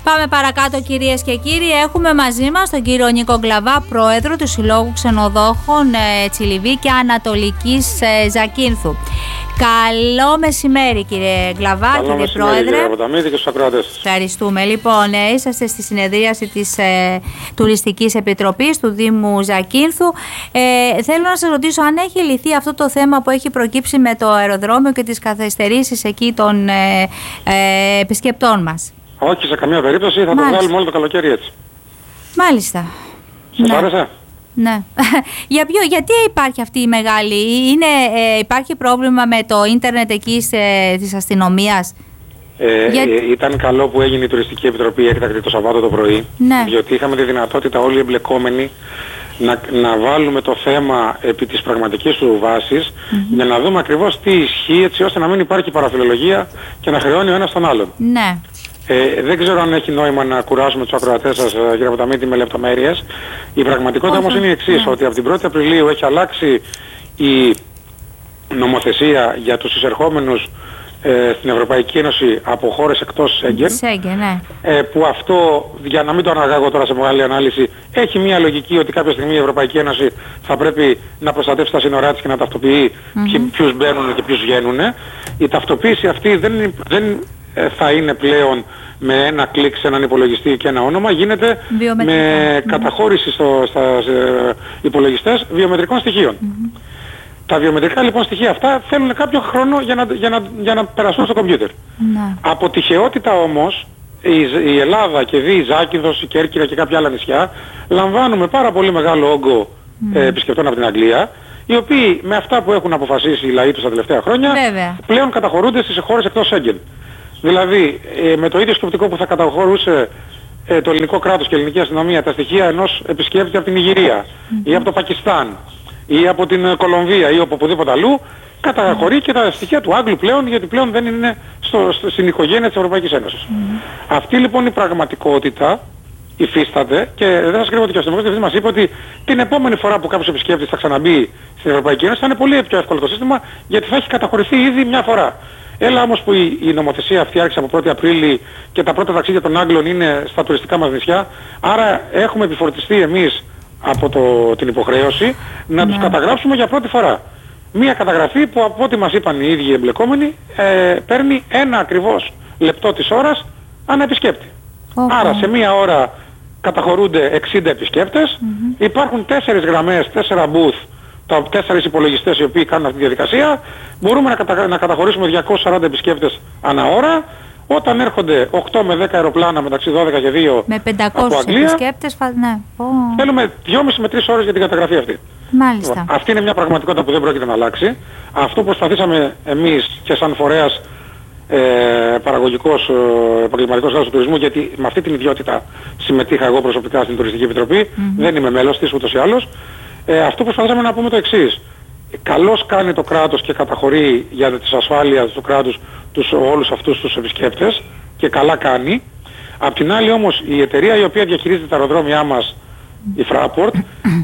Πάμε παρακάτω, κυρίες και κύριοι. Έχουμε μαζί μας τον κύριο Νίκο Γκλαβά, πρόεδρο του Συλλόγου Ξενοδόχων Τσιλιβί και Ανατολικής Ζακίνθου. Καλό μεσημέρι, κύριε Γκλαβά, κύριε πρόεδρε. Κύριε Ποταμίδη, και στους ακροατές. Ευχαριστούμε. Λοιπόν, είσαστε στη συνεδρίαση της Τουριστικής Επιτροπής του Δήμου Ζακίνθου. Θέλω να σας ρωτήσω αν έχει λυθεί αυτό το θέμα που έχει προκύψει με το αεροδρόμιο και τις καθυστερήσεις εκεί των επισκεπτών μας. Όχι, σε καμία περίπτωση, θα το βγάλουμε όλο το καλοκαίρι έτσι. Μάλιστα. Σας άρεσε? Ναι. Γιατί υπάρχει αυτή η μεγάλη... υπάρχει πρόβλημα με το ίντερνετ εκεί της αστυνομίας? Ήταν καλό που έγινε η Τουριστική Επιτροπή έκτακτη το Σαββάτο το πρωί, ναι. Διότι είχαμε τη δυνατότητα όλοι οι εμπλεκόμενοι να βάλουμε το θέμα επί της πραγματικής του βάσης, για να δούμε ακριβώς τι ισχύει, έτσι ώστε να μην υπάρχει παραφιλολογία και να χρεώνει ο ένας τον άλλον. Ναι. Δεν ξέρω αν έχει νόημα να κουράσουμε τους ακροατές σας, κύριε Ποταμίδη, με λεπτομέρειες. Η πραγματικότητα όμως είναι η εξής, ότι από την 1η Απριλίου έχει αλλάξει η νομοθεσία για τους εισερχόμενους στην Ευρωπαϊκή Ένωση από χώρες εκτός Σέγγεν, ναι. Που αυτό, για να μην το αναγάγω τώρα σε μεγάλη ανάλυση, έχει μια λογική ότι κάποια στιγμή η Ευρωπαϊκή Ένωση θα πρέπει να προστατεύσει τα σύνορά της και να ταυτοποιεί ποιους μπαίνουν και ποιους βγαίνουν. Η ταυτοποίηση αυτή δεν θα είναι πλέον με ένα κλικ σε έναν υπολογιστή και ένα όνομα, γίνεται με καταχώρηση στα υπολογιστές βιομετρικών στοιχείων. Τα βιομετρικά λοιπόν στοιχεία αυτά θέλουν κάποιο χρόνο για να περάσουν στο κομπιούτερ. Από τυχαιότητα όμως η Ελλάδα και η Ζάκυνθος, η Κέρκυρα και κάποια άλλα νησιά λαμβάνουμε πάρα πολύ μεγάλο όγκο επισκεπτών από την Αγγλία, οι οποίοι με αυτά που έχουν αποφασίσει οι λαοί τους τα τελευταία χρόνια πλέον καταχωρούνται στις χώρες εκτός Σέγγεν. Δηλαδή με το ίδιο σκεπτικό που θα καταχωρούσε το ελληνικό κράτος και η ελληνική αστυνομία τα στοιχεία ενός επισκέπτη από την Ιγυρία ή από το Πακιστάν ή από την Κολομβία ή από οπουδήποτε αλλού, καταχωρεί και τα στοιχεία του Άγγλου πλέον, γιατί πλέον δεν είναι στην οικογένεια της Ευρωπαϊκής Ένωσης. Αυτή λοιπόν η πραγματικότητα υφίσταται και δεν σας κρύβω ότι και ο αστυνομικός διευθυντής μας είπε ότι την επόμενη φορά που κάποιος επισκέπτης θα ξαναμπεί στην Ευρωπαϊκή Ένωση θα είναι πολύ πιο εύκολο το σύστημα, γιατί θα έχει καταχωρηθεί ήδη μια φορά. Έλα όμως που η νομοθεσία αυτή άρχισε από 1η Απρίλη και τα πρώτα ταξίδια των Άγγλων είναι στα τουριστικά μας νησιά, άρα έχουμε επιφορτιστεί εμείς από την υποχρέωση να τους καταγράψουμε για πρώτη φορά. Μία καταγραφή που από ό,τι μας είπαν οι ίδιοι εμπλεκόμενοι παίρνει ένα ακριβώς λεπτό της ώρας ανά επισκέπτη. Άρα σε μία ώρα καταχωρούνται 60 επισκέπτες, υπάρχουν 4 γραμμές, 4 booth, 4 υπολογιστές οι οποίοι κάνουν αυτή τη διαδικασία, μπορούμε να καταχωρήσουμε 240 επισκέπτες ανά ώρα. Όταν έρχονται 8 με 10 αεροπλάνα μεταξύ 12 και 2 με 500 από Αγγλία, επισκέπτες, ναι. Θέλουμε 2,5 με 3 ώρες για την καταγραφή αυτή. Μάλιστα. Αυτή είναι μια πραγματικότητα που δεν πρόκειται να αλλάξει. Αυτό προσπαθήσαμε εμείς και σαν φορέας παραγωγικός επαγγελματικός κλάδος του τουρισμού, γιατί με αυτή την ιδιότητα συμμετείχα εγώ προσωπικά στην Τουριστική Επιτροπή, δεν είμαι μέλος της ούτως ή άλλως. Αυτό προσπαθήσαμε να πούμε το εξής. Καλώς κάνει το κράτος και καταχωρεί για τις ασφάλειες του κράτους όλους αυτούς τους επισκέπτες και καλά κάνει. Απ' την άλλη όμως η εταιρεία η οποία διαχειρίζεται τα αεροδρόμια μας, η Fraport,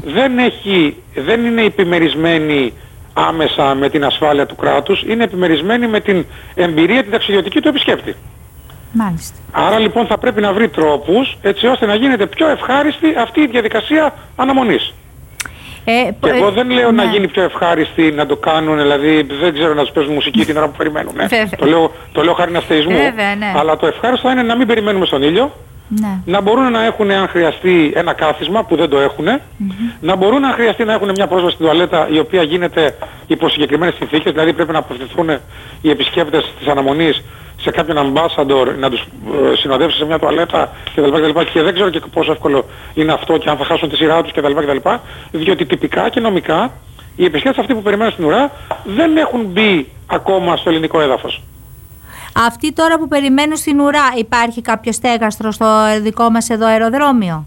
δεν είναι επιμερισμένη άμεσα με την ασφάλεια του κράτους, είναι επιμερισμένη με την εμπειρία την ταξιδιωτική του επισκέπτη. Μάλιστα. Άρα λοιπόν θα πρέπει να βρει τρόπους έτσι ώστε να γίνεται πιο ευχάριστη αυτή η διαδικασία αναμονής. Και εγώ δεν λέω να γίνει πιο ευχάριστη, να το κάνουν, δηλαδή δεν ξέρω, να τους παίζουν μουσική την ώρα που περιμένουν. Το λέω χάρη αστεϊσμού. Αλλά το ευχάριστο θα είναι να μην περιμένουμε στον ήλιο, να μπορούν να έχουν, αν χρειαστεί, ένα κάθισμα που δεν το έχουν, να μπορούν, αν χρειαστεί, να έχουν μια πρόσβαση στην τουαλέτα η οποία γίνεται υπό συγκεκριμένες συνθήκες, δηλαδή πρέπει να απευθυνθούν οι επισκέπτες της αναμονής σε κάποιον ambassador να τους συνοδεύσει σε μια τουαλέτα κτλ. Και δεν ξέρω και πόσο εύκολο είναι αυτό και αν θα χάσουν τη σειρά τους κτλ. Διότι τυπικά και νομικά οι επισκέπτες αυτοί που περιμένουν στην ουρά δεν έχουν μπει ακόμα στο ελληνικό έδαφος. Αυτοί τώρα που περιμένουν στην ουρά, υπάρχει κάποιο στέγαστρο στο δικό μας εδώ αεροδρόμιο?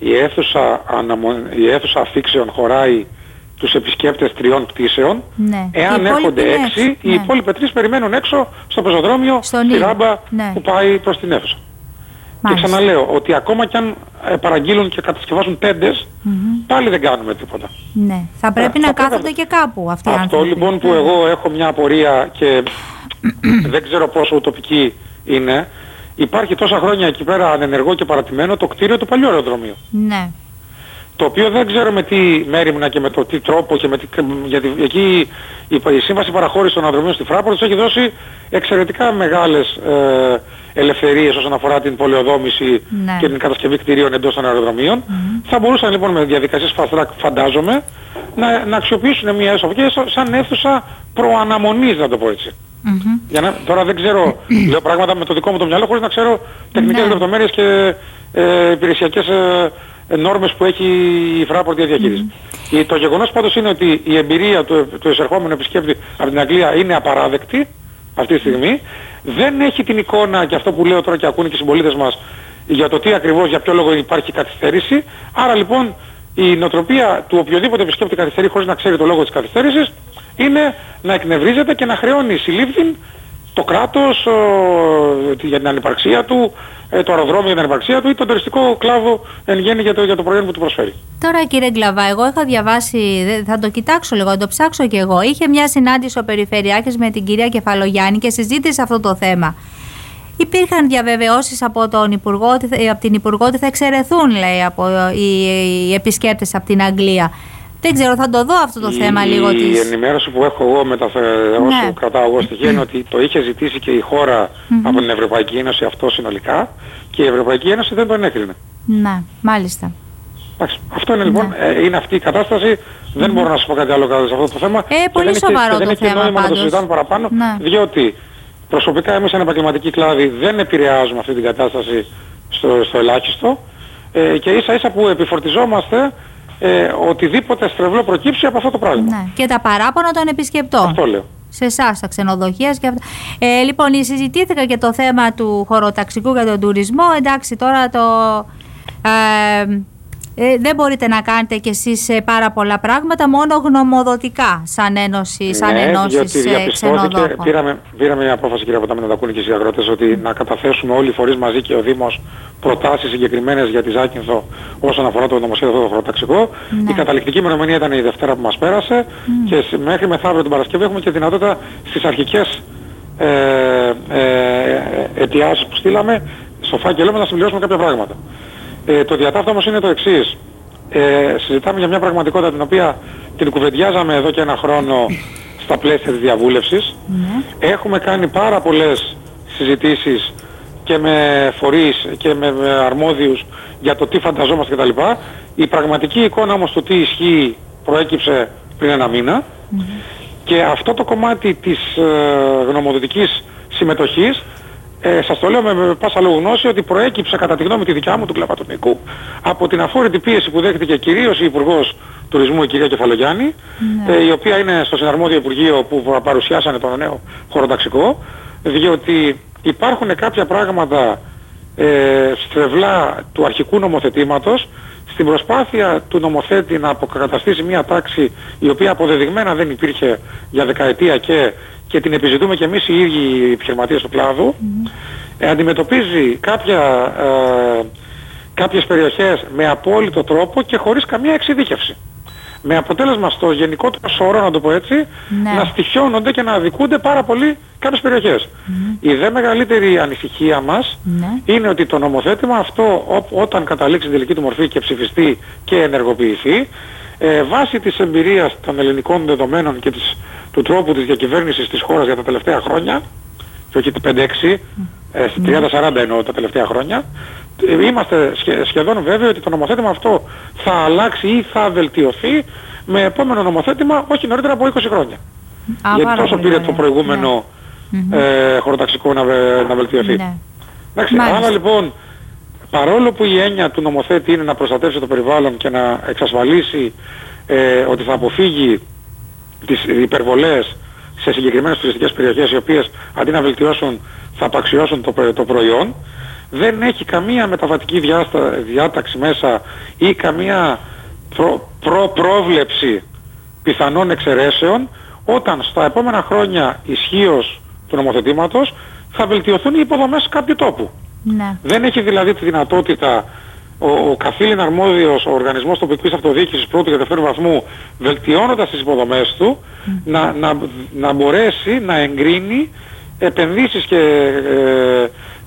Η αίθουσα αφήξεων χωράει τους επισκέπτες 3 πτήσεων. Εάν έρχονται 6, οι υπόλοιποι 3 περιμένουν έξω στο πεζοδρόμιο, στη ράμπα που πάει προς την αίθουσα. Και ξαναλέω ότι ακόμα κι αν παραγγείλουν και κατασκευάσουν τέντες, πάλι δεν κάνουμε τίποτα. Ναι, θα πρέπει να κάθονται και κάπου αυτοί οι άνθρωποι. Αυτό λοιπόν που εγώ έχω μια απορία και δεν ξέρω πόσο ουτοπική είναι υπάρχει τόσα χρόνια εκεί πέρα ανενεργό και παρατημένο το κτίριο του παλιού αεροδρομίου. Ναι. Το οποίο δεν ξέρω με τι μέριμνα και με το τι τρόπο και γιατί εκεί η σύμβαση παραχώρησης των αεροδρομίων στη Φράπορ τους έχει δώσει εξαιρετικά μεγάλες ελευθερίες όσον αφορά την πολεοδόμηση και την κατασκευή κτηρίων εντός των αεροδρομίων. Θα μπορούσαν λοιπόν με διαδικασίες fast track, φαντάζομαι, να αξιοποιήσουν μια αίθουσα και σαν αίθουσα προαναμονής, να το πω έτσι. Τώρα δεν ξέρω, λέω πράγματα με το δικό μου το μυαλό χωρίς να ξέρω τεχνικές λεπτομέρειες και υπηρεσιακές νόρμες που έχει η Fraport για διαχείριση. Το γεγονός πάντως είναι ότι η εμπειρία του εισερχόμενου επισκέπτη από την Αγγλία είναι απαράδεκτη αυτή τη στιγμή. Δεν έχει την εικόνα, και αυτό που λέω τώρα και ακούνε και οι συμπολίτες μας, για το τι ακριβώς, για ποιο λόγο υπάρχει καθυστέρηση. Άρα λοιπόν η νοοτροπία του οποιοδήποτε επισκέπτη καθυστερεί χωρίς να ξέρει το λόγο της καθυστέρησης είναι να εκνευρίζεται και να χρεώνει συλλήφθην το κράτος για την ανυπαρξία του, το αεροδρόμιο για την ανυπαρξία του ή τον τουριστικό κλάδο εν γέννη για το προϊόν που του προσφέρει. Τώρα κύριε Γκλαβά, εγώ είχα διαβάσει, θα το κοιτάξω λίγο, θα το ψάξω κι εγώ. Είχε μια συνάντηση ο Περιφερειάρχης με την κυρία Κεφαλογιάννη και συζήτησε αυτό το θέμα. Υπήρχαν διαβεβαιώσεις από την Υπουργό ότι θα εξαιρεθούν, λέει, από οι επισκέπτες από την Αγγλία. Δεν ξέρω, θα το δω αυτό το θέμα λίγο της... Η ενημέρωση που έχω εγώ όσο κρατάω εγώ στοιχεία είναι ότι το είχε ζητήσει και η χώρα από την Ευρωπαϊκή Ένωση αυτό συνολικά και η Ευρωπαϊκή Ένωση δεν το ενέκρινε. Ναι, μάλιστα. Αυτό είναι λοιπόν, είναι αυτή η κατάσταση. Δεν μπορώ να σας πω κάτι άλλο σε αυτό το θέμα. Πολύ σοβαρό το θέμα. Δεν έχει νόημα να το συζητάμε παραπάνω, διότι προσωπικά εμείς σαν επαγγελματικοί κλάδοι δεν επηρεάζουμε αυτή την κατάσταση στο ελάχιστο και ίσα ίσα που επιφορτιζόμαστε οτιδήποτε στρεβλό προκύψει από αυτό το πράγμα. Ναι. Και τα παράπονα των επισκεπτών. Αυτό λέω. Σε εσάς, τα ξενοδοχεία και αυτά. Λοιπόν, συζητήθηκα και το θέμα του χωροταξικού για τον τουρισμό. Εντάξει, τώρα δεν μπορείτε να κάνετε κι εσείς πάρα πολλά πράγματα, μόνο γνωμοδοτικά σαν ένωση, σαν ενώσεις ξενοδόχων. Πήραμε μια απόφαση, κύριε Ποτάμι, να τα ακούνε και οι αγρότες, ότι να καταθέσουμε όλοι οι φορείς μαζί και ο Δήμος προτάσεις συγκεκριμένες για τη Ζάκυνθο όσον αφορά το νομοσχέδιο αυτό το χωροταξικό. Η καταληκτική ημερομηνία ήταν η Δευτέρα που μας πέρασε και μέχρι μεθαύριο την Παρασκευή έχουμε και δυνατότητα στις αρχικές αιτιάσεις που στείλαμε στο φάκελό μας να συμπληρώσουμε κάποια πράγματα. Το διατάφτα όμως είναι το εξής. Συζητάμε για μια πραγματικότητα την οποία την κουβεντιάζαμε εδώ και ένα χρόνο στα πλαίσια της διαβούλευσης. Έχουμε κάνει πάρα πολλές συζητήσεις και με φορείς και με αρμόδιους για το τι φανταζόμαστε κτλ. Η πραγματική εικόνα όμως του τι ισχύει προέκυψε πριν ένα μήνα και αυτό το κομμάτι της γνωμοδοτικής συμμετοχής σας το λέω με πάσα λόγου γνώση ότι προέκυψε κατά τη γνώμη τη δικιά μου του κλαπατονικού από την αφόρητη πίεση που δέχτηκε κυρίως η Υπουργός Τουρισμού, η κυρία Κεφαλογιάννη, η οποία είναι στο συναρμόδιο Υπουργείο που παρουσιάσανε τον νέο χωροταξικό, διότι υπάρχουν κάποια πράγματα στρεβλά του αρχικού νομοθετήματος στην προσπάθεια του νομοθέτη να αποκαταστήσει μια τάξη η οποία αποδεδειγμένα δεν υπήρχε για δεκαετία και την επιζητούμε και εμείς οι ίδιοι οι επιχειρηματίες του κλάδου, αντιμετωπίζει κάποιες περιοχές με απόλυτο τρόπο και χωρίς καμία εξειδίκευση. Με αποτέλεσμα στο γενικότερο σωρό, να το πω έτσι, να στοιχιώνονται και να αδικούνται πάρα πολύ κάποιες περιοχές. Η δε μεγαλύτερη ανησυχία μας είναι ότι το νομοθέτημα αυτό όταν καταλήξει την τελική του μορφή και ψηφιστεί και ενεργοποιηθεί, βάσει της εμπειρίας των ελληνικών δεδομένων και του τρόπου της διακυβέρνησης της χώρας για τα τελευταία χρόνια, και όχι 5-6, 30-40 εννοώ τα τελευταία χρόνια, είμαστε σχεδόν βέβαιοι ότι το νομοθέτημα αυτό θα αλλάξει ή θα βελτιωθεί με επόμενο νομοθέτημα όχι νωρίτερα από 20 χρόνια. Γιατί τόσο πήρε το προηγούμενο χωροταξικό να βελτιωθεί. Άρα λοιπόν, παρόλο που η έννοια του νομοθέτη είναι να προστατεύσει το περιβάλλον και να εξασφαλίσει ότι θα αποφύγει τις υπερβολές σε συγκεκριμένες τουριστικές περιοχές οι οποίες αντί να βελτιώσουν θα απαξιώσουν το προϊόν, δεν έχει καμία μεταβατική διάταξη μέσα ή καμία πρόβλεψη πιθανών εξαιρέσεων όταν στα επόμενα χρόνια ισχύως του νομοθετήματος θα βελτιωθούν οι υποδομές κάποιου τόπου. Δεν έχει δηλαδή τη δυνατότητα ο καθήλυν αρμόδιος, ο οργανισμός τοπικής αυτοδιοίκησης πρώτου και δευτέρου βαθμού, βελτιώνοντας τις υποδομές του, να μπορέσει να εγκρίνει επενδύσεις και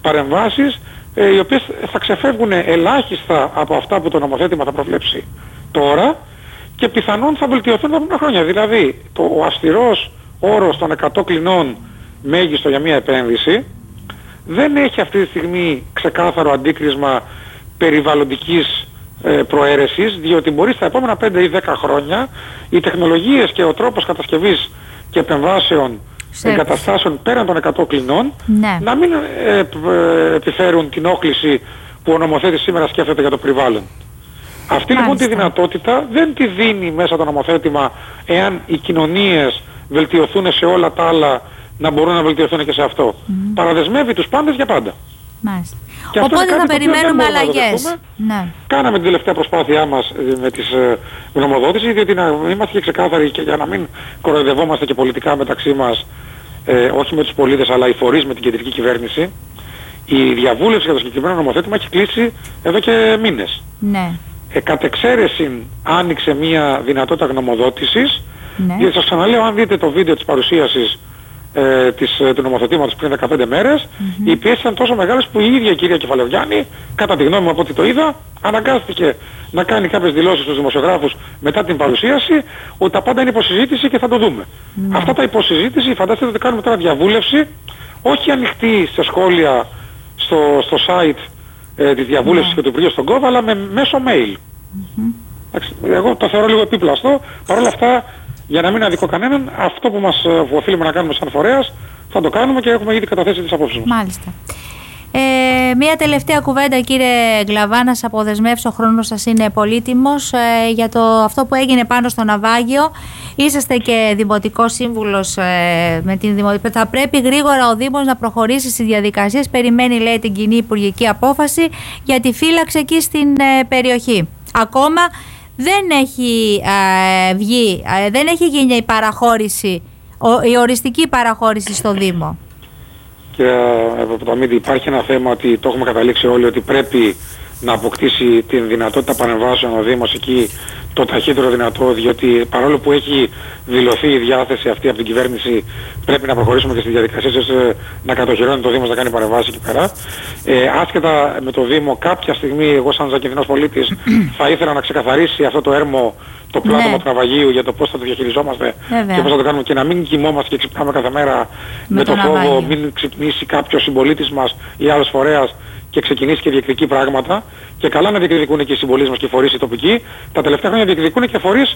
παρεμβάσεις οι οποίες θα ξεφεύγουν ελάχιστα από αυτά που το νομοθέτημα θα προβλέψει τώρα και πιθανόν θα βελτιωθούν τα επόμενα χρόνια. Δηλαδή ο αυστηρός όρος των 100 κλινών μέγιστο για μια επένδυση δεν έχει αυτή τη στιγμή ξεκάθαρο αντίκρισμα περιβαλλοντικής προαίρεσης, διότι μπορεί στα επόμενα 5 ή 10 χρόνια οι τεχνολογίες και ο τρόπος κατασκευής και επεμβάσεων εγκαταστάσεων πέραν των 100 κλινών να μην επιφέρουν την όχληση που ο νομοθέτης σήμερα σκέφτεται για το περιβάλλον. Αυτή λοιπόν τη δυνατότητα δεν τη δίνει μέσα το νομοθέτημα εάν οι κοινωνίες βελτιωθούν σε όλα τα άλλα να μπορούν να βελτιωθούν και σε αυτό. Παραδεσμεύει τους πάντες για πάντα. Μάλιστα. Οπότε θα περιμένουμε αλλαγές. Ναι. Κάναμε την τελευταία προσπάθειά μας με τις γνωμοδότηση, διότι να είμαστε και ξεκάθαροι και για να μην κοροϊδευόμαστε και πολιτικά μεταξύ μας, όχι με τους πολίτες αλλά οι φορείς με την κεντρική κυβέρνηση. Η διαβούλευση για το συγκεκριμένο νομοθέτημα έχει κλείσει εδώ και μήνες. Ναι. Κατ' εξαίρεση άνοιξε μια δυνατότητα γνωμοδότησης, ναι. γιατί σας ξαναλέω, αν δείτε το βίντεο της παρουσίασης του νομοθετήματος πριν 15 μέρες, οι πιέσεις ήταν τόσο μεγάλες που η ίδια η κυρία Κεφαλαιογιάννη, κατά τη γνώμη μου από ό,τι το είδα, αναγκάστηκε να κάνει κάποιες δηλώσεις στους δημοσιογράφους μετά την παρουσίαση ότι τα πάντα είναι υποσυζήτηση και θα το δούμε. Αυτά τα υποσυζήτηση, φανταστείτε ότι κάνουμε τώρα διαβούλευση, όχι ανοιχτή σε σχόλια στο site της διαβούλευσης και του Υπουργείου στον Κόβα, αλλά μέσω mail. Εγώ το θεωρώ λίγο επίπλαστο. Παρ' όλα αυτά, για να μην αδικώ κανέναν, αυτό που οφείλουμε να κάνουμε σαν φορέας, θα το κάνουμε και έχουμε ήδη καταθέσει τις απόψεις μας. Μάλιστα. Μία τελευταία κουβέντα, κύριε Γκλαβά, να σας αποδεσμεύσω, ο χρόνος σας είναι πολύτιμος, για αυτό που έγινε πάνω στο ναυάγιο. Είσαστε και δημοτικός σύμβουλος με την Δημοτική. Θα πρέπει γρήγορα ο Δήμος να προχωρήσει στις διαδικασίες. Περιμένει, λέει, την κοινή υπουργική απόφαση για τη φύλαξη εκεί στην περιοχή. Ακόμα δεν έχει βγει, δεν έχει γίνει η παραχώρηση, η οριστική παραχώρηση στο Δήμο. Και Παπαδομήτη, υπάρχει ένα θέμα ότι το έχουμε καταλήξει όλοι, ότι πρέπει να αποκτήσει την δυνατότητα παρεμβάσεων ο Δήμος εκεί το ταχύτερο δυνατό, διότι παρόλο που έχει δηλωθεί η διάθεση αυτή από την κυβέρνηση, πρέπει να προχωρήσουμε και στις διαδικασίες ώστε να κατοχυρώνει το Δήμος να κάνει παρεμβάσεις εκεί πέρα. Άσχετα με το Δήμο, κάποια στιγμή εγώ σαν Ζακυνθινός πολίτης θα ήθελα να ξεκαθαρίσει αυτό το έρμο, το πλάτωμα του ναυαγίου, για το πώς θα το διαχειριζόμαστε και πώς θα το κάνουμε, και να μην κοιμόμαστε και ξυπνάμε κάθε μέρα με το φόβο μην ξυπνήσει κάποιος συμπολίτης μας ή άλλος φορέας και ξεκινήσει και διεκδικεί πράγματα. Και καλά να διεκδικούν και οι συμπολίτες μας και οι φορείς οι τοπικοί. Τα τελευταία χρόνια διεκδικούν και φορείς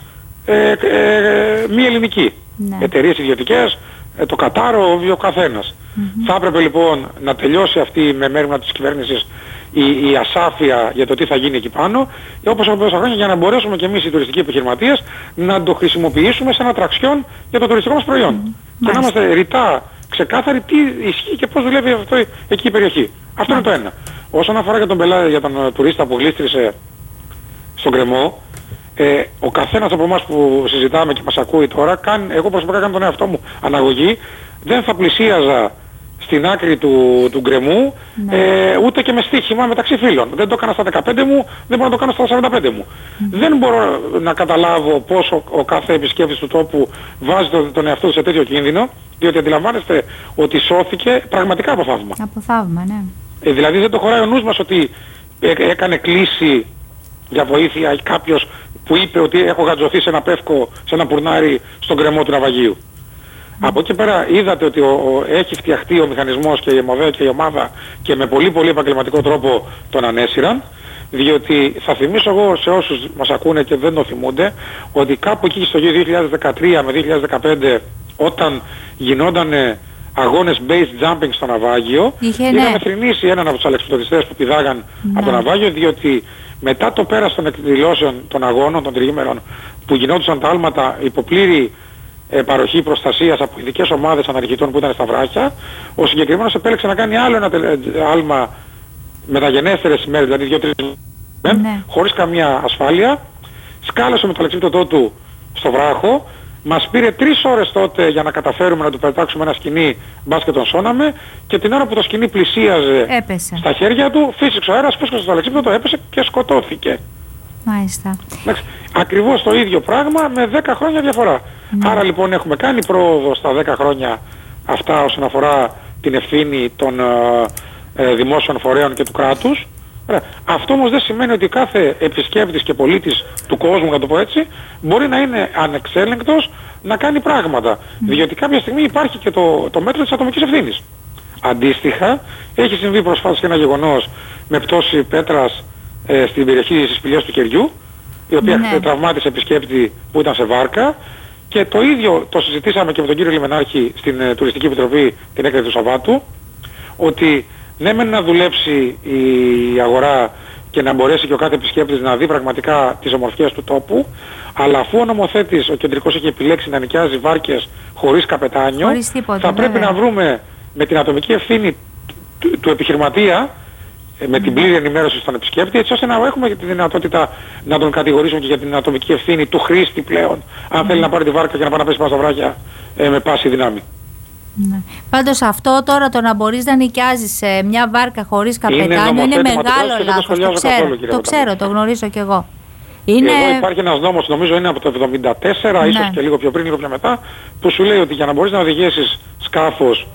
μη ελληνικοί. Εταιρείες ιδιωτικές, το Κατάρο, ο καθένας. Θα έπρεπε λοιπόν να τελειώσει αυτή με μέρημνα της κυβέρνησης η ασάφεια για το τι θα γίνει εκεί πάνω, όπως από τόσα χρόνια, για να μπορέσουμε και εμείς οι τουριστικοί επιχειρηματίες να το χρησιμοποιήσουμε σαν ατραξιόν για το τουριστικό μας προϊόν. Και να είμαστε ρητά ξεκάθαροι τι ισχύει και πώς δουλεύει αυτό εκεί η περιοχή. Αυτό είναι το ένα. Όσον αφορά για τον πελάτη, για τον τουρίστα που γλίστρισε στον γκρεμό, ο καθένας από εμάς που συζητάμε και μας ακούει τώρα, εγώ προσωπικά κάνω τον εαυτό μου αναγωγή, δεν θα πλησίαζα στην άκρη του γκρεμού, ούτε και με στοίχημα μεταξύ φίλων. Δεν το έκανα στα 15 μου, δεν μπορώ να το κάνω στα 45 μου. Δεν μπορώ να καταλάβω πώς ο κάθε επισκέπτης του τόπου βάζει τον εαυτό του σε τέτοιο κίνδυνο, διότι αντιλαμβάνεστε ότι σώθηκε πραγματικά από θαύμα. Από θαύμα, ναι. Δηλαδή δεν το χωράει ο νους μας ότι έκανε κλίση για βοήθεια κάποιος που είπε ότι έχω γατζωθεί σε ένα πεύκο, σε ένα πουρνάρι στον γκρεμό του ναυαγίου. Από εκεί πέρα είδατε ότι έχει φτιαχτεί ο μηχανισμός και η ΕΜΟΔΕ και η ομάδα και με πολύ πολύ επαγγελματικό τρόπο τον ανέσυραν, διότι θα θυμίσω εγώ σε όσους μας ακούνε και δεν το θυμούνται, ότι κάπου εκεί στο 2013 με 2015, όταν γινόταν αγώνες base jumping στο ναυάγιο, είχαμε θρηνήσει έναν από τους αλεξιπτωτιστές που πηδάγαν από το ναυάγιο, διότι μετά το πέρας των εκδηλώσεων των αγώνων, των τριήμερων, που γινόντουσαν τα άλματα υπό πλήρη παροχή προστασίας από ειδικές ομάδες αναρχητών που ήταν στα βράχια, ο συγκεκριμένος επέλεξε να κάνει άλλο ένα άλμα μεταγενέστερες ημέρες, δηλαδή 2-3 μέρες, χωρίς καμία ασφάλεια, σκάλασε με το αλεξίπτωτό του στο βράχο. Μας πήρε 3 ώρες τότε για να καταφέρουμε να του πετάξουμε ένα σκοινί, μπας και τον σώναμε, και την ώρα που το σκοινί πλησίαζε στα χέρια του, φύσηξε ο αέρας, φύσκωσε στο αλεξίπτωτο, έπεσε και σκοτώθηκε. Μάλιστα. Ακριβώς το ίδιο πράγμα με 10 χρόνια διαφορά. Άρα λοιπόν έχουμε κάνει πρόοδο στα 10 χρόνια αυτά όσον αφορά την ευθύνη των δημόσιων φορέων και του κράτους. Αυτό όμως δεν σημαίνει ότι κάθε επισκέπτης και πολίτης του κόσμου, να το πω έτσι, μπορεί να είναι ανεξέλεγκτος να κάνει πράγματα. Διότι κάποια στιγμή υπάρχει και το μέτρο της ατομικής ευθύνης. Αντίστοιχα, έχει συμβεί προσφάτως και ένα γεγονός με πτώση πέτρας στην περιοχή της Σπηλιάς του Κεριού, η οποία τραυμάτισε επισκέπτη που ήταν σε βάρκα, και το ίδιο το συζητήσαμε και με τον κύριο Λιμενάρχη στην Τουριστική Επιτροπή την έκθεση του Σαββάτου, ότι ναι μεν να δουλέψει η αγορά και να μπορέσει και ο κάθε επισκέπτης να δει πραγματικά τις ομορφιές του τόπου, αλλά αφού ο νομοθέτης, ο κεντρικός, έχει επιλέξει να νοικιάζει βάρκες χωρίς καπετάνιο, θα πρέπει να βρούμε με την ατομική ευθύνη του επιχειρηματία, με την πλήρη ενημέρωση στον επισκέπτη, έτσι ώστε να έχουμε τη δυνατότητα να τον κατηγορήσουμε και για την ατομική ευθύνη του χρήστη πλέον, αν θέλει να πάρει τη βάρκα και να πάει να πέσει πάνω στα βράχια με πάση δύναμη. Ναι. Πάντως αυτό τώρα, το να μπορείς να νοικιάζεις μια βάρκα χωρίς καπετάνιο είναι μεγάλο λάθος. Το ξέρω, το γνωρίζω κι εγώ. Εδώ υπάρχει ένας νόμος, νομίζω είναι από το 1974, ίσως και λίγο πιο πριν, λίγο πιο μετά, που σου λέει ότι για να μπορείς να οδηγήσεις σκάφος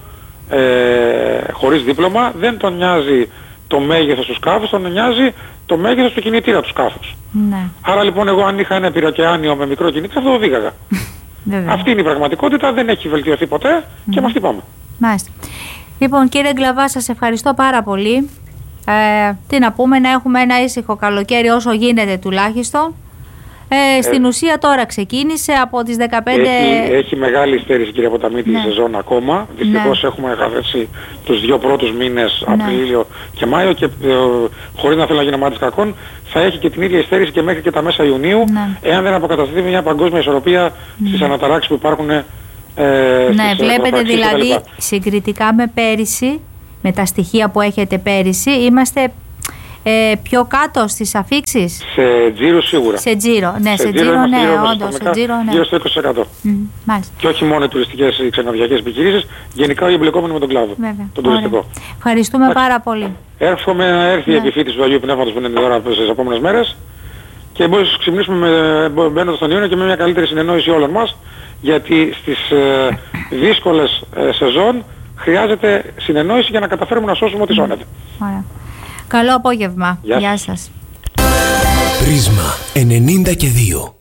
χωρίς δίπλωμα, δεν τον νοιάζει το μέγεθος του σκάφους, τον νοιάζει το μέγεθος του κινητήρα του σκάφους. Ναι. Άρα λοιπόν εγώ αν είχα ένα πυροκεάνιο με μικρό κινητήρα θα το οδήγαγα. Αυτή είναι η πραγματικότητα, δεν έχει βελτιωθεί ποτέ και με αυτή πάμε. Μάλιστα. Λοιπόν, κύριε Γκλαβά, σας ευχαριστώ πάρα πολύ. Τι να πούμε, να έχουμε ένα ήσυχο καλοκαίρι όσο γίνεται τουλάχιστον. Στην ουσία τώρα ξεκίνησε από τις 15... Έχει μεγάλη υστέρηση, κύριε Ποταμίτη, η σεζόν ακόμα. Δυστυχώς έχουμε χαθέσει τους 2 πρώτους μήνες, Απρίλιο και Μάιο, και χωρίς να θέλω να γίνω μάτης κακών, θα έχει και την ίδια υστέρηση και μέχρι και τα μέσα Ιουνίου, εάν δεν αποκατασταθεί μια παγκόσμια ισορροπία στις αναταράξεις που υπάρχουν βλέπετε δηλαδή, συγκριτικά με πέρυσι, με τα στοιχεία που έχετε πέρυσι, είμαστε πιο κάτω στις αφίξεις. Σε τζίρο σίγουρα. Σε τζίρο, ναι, σε τζίρο, ναι, όντως, σε τζίρο, ναι. Γύρω στο 20%. Μάλιστα. Και όχι μόνο οι τουριστικές ή ξενοδοχειακές επιχειρήσεις, γενικά οι εμπλεκόμενοι με τον κλάδο. Βέβαια. Τον τουριστικό. Ευχαριστούμε πάρα πολύ. Εύχομαι να έρθει η επιφύτηση του Αγίου Πνεύματος που είναι τώρα στις επόμενες μέρες και μπορούμε να ξυπνήσουμε μπαίνοντας στον Ιούνιο και με μια καλύτερη συνεννόηση όλων μας, γιατί στις δύσκολες σεζόν χρειάζεται συνεννόηση για να καταφέρουμε να σώσουμε ό,τι σώνεται. Ωραία. Καλό απόγευμα. Γεια σας. Πρίσμα 92.